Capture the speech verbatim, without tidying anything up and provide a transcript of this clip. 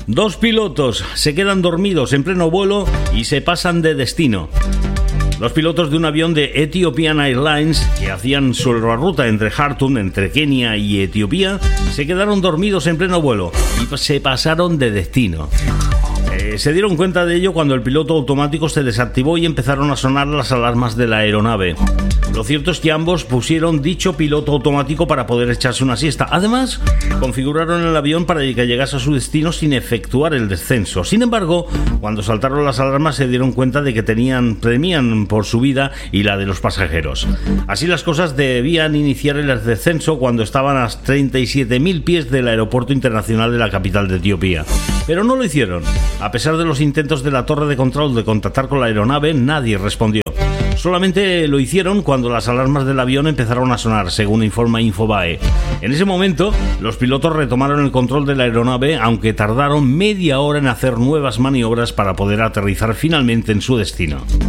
Dos pilotos se quedan dormidos en pleno vuelo y se pasan de destino. Los pilotos de un avión de Ethiopian Airlines que hacían su ruta entre Khartoum, entre Kenia y Etiopía, se quedaron dormidos en pleno vuelo y se pasaron de destino. Eh, se dieron cuenta de ello cuando el piloto automático se desactivó y empezaron a sonar las alarmas de la aeronave. Lo cierto es que ambos pusieron dicho piloto automático para poder echarse una siesta. Además, configuraron el avión para que llegase a su destino sin efectuar el descenso. Sin embargo, cuando saltaron las alarmas se dieron cuenta de que tenían, temían por su vida y la de los pasajeros. Así las cosas, debían iniciar el descenso cuando estaban a treinta y siete mil pies del aeropuerto internacional de la capital de Etiopía. Pero no lo hicieron. A pesar de los intentos de la torre de control de contactar con la aeronave, nadie respondió. Solamente lo hicieron cuando las alarmas del avión empezaron a sonar, según informa Infobae. En ese momento, los pilotos retomaron el control de la aeronave, aunque tardaron media hora en hacer nuevas maniobras para poder aterrizar finalmente en su destino.